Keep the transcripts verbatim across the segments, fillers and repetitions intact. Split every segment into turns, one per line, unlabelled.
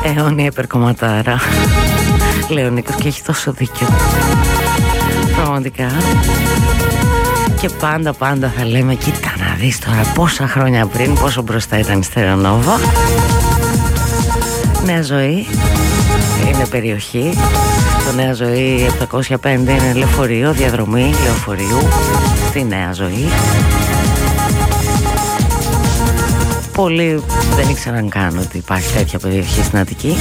Αιώνια υπερκομματάρα. Λέει ο Νίκος και έχει τόσο δίκιο. Πραγματικά. Και πάντα πάντα θα λέμε, κοίτα να δεις τώρα πόσα χρόνια πριν, πόσο μπροστά ήταν η Στερεονόβα. Νέα Ζωή είναι περιοχή. Το Νέα Ζωή επτακόσια πέντε είναι λεωφορείο, διαδρομή λεωφορείου στη Νέα Ζωή. Πολλοί δεν ήξεραν καν ότι υπάρχει τέτοια περιοχή στην Αττική.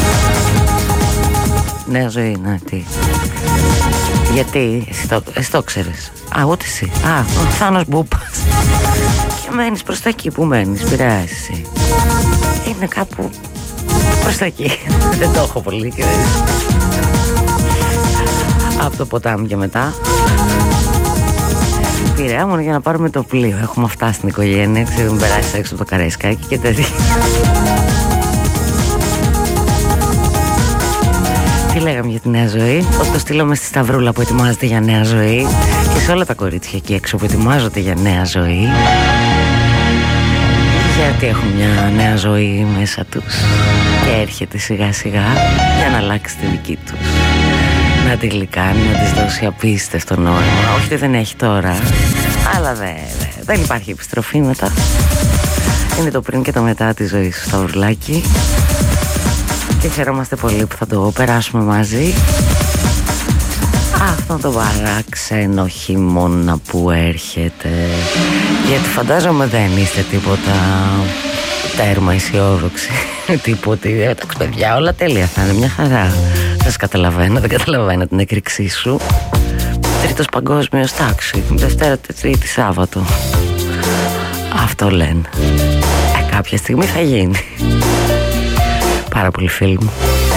Νέα Ζωή, ναι, τι. Γιατί, εσύ το, εσύ το ξέρεις. Α, ούτε εσύ. Α, ο Θάνος Μπούπας. Και μένεις προς τα εκεί που μένεις, πειράζει εσύ. Είναι κάπου προς τα εκεί. Δεν το έχω πολύ και δεν... Από το ποτάμι και μετά Πειραιά μόνο για να πάρουμε το πλοίο. Έχουμε φτάσει στην οικογένεια. Ξέρουμε περάσει έξω από το Καραϊσκάκι και τέτοια. Τι λέγαμε για τη Νέα Ζωή? Ότι το στείλαμε στη Σταυρούλα που ετοιμάζεται για Νέα Ζωή και σε όλα τα κορίτσια εκεί έξω που ετοιμάζονται για Νέα Ζωή, γιατί έχουν μια νέα ζωή μέσα τους και έρχεται σιγά σιγά για να αλλάξει τη δική τους, να τη γλυκάνει, να της δώσει απίστευτο νόημα. Όχι ότι δεν έχει τώρα, αλλά δε, δε, δεν υπάρχει επιστροφή μετά. Είναι το πριν και το μετά τη ζωή σου, Σταυρουλάκι. Και χαιρόμαστε πολύ που θα το περάσουμε μαζί. Αυτό το παράξενο χειμώνα που έρχεται. Γιατί φαντάζομαι δεν είστε τίποτα τέρμα αισιόδοξοι. Τίποτε, εντάξει παιδιά, όλα τέλεια θα είναι, μια χαρά. Σας καταλαβαίνω, δεν καταλαβαίνω την έκρηξή σου. Τρίτος παγκόσμιος, τάξη, Δευτέρα, Τρίτη, Σάββατο. Αυτό λένε. Ε, κάποια στιγμή θα γίνει. Πάρα πολύ φίλοι μου.